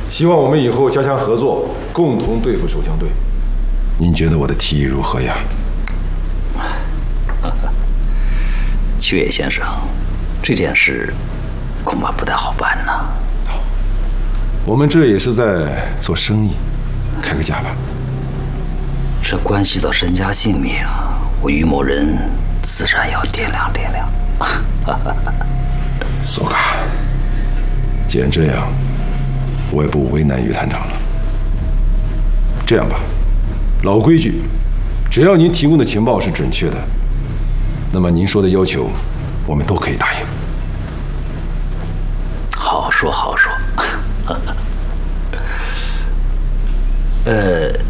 希望我们以后加强合作，共同对付手枪队。您觉得我的提议如何呀？ 曲野先生，这件事恐怕不太好办呐。 我们这也是在做生意，开个价吧。 这关系到身家性命，我于某人自然要掂量掂量。 苏卡，既然这样，我也不为难于探长了。这样吧，老规矩，只要您提供的情报是准确的，那么您说的要求，我们都可以答应。 好说好说。